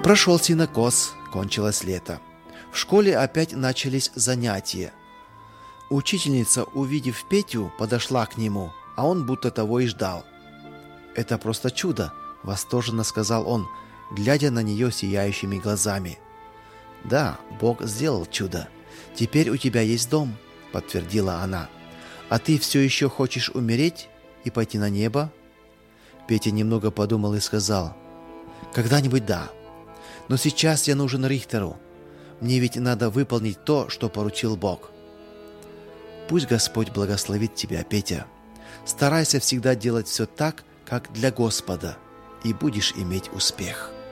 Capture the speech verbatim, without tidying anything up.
Прошел сенокос, кончилось лето. В школе опять начались занятия. Учительница, увидев Петю, подошла к нему, а он будто того и ждал. «Это просто чудо!» — восторженно сказал он, глядя на нее сияющими глазами. «Да, Бог сделал чудо. Теперь у тебя есть дом», — подтвердила она. «А ты все еще хочешь умереть и пойти на небо?» Петя немного подумал и сказал: «Когда-нибудь да. Но сейчас я нужен Рихтеру. Мне ведь надо выполнить то, что поручил Бог». «Пусть Господь благословит тебя, Петя. Старайся всегда делать все так, как для Господа, и будешь иметь успех».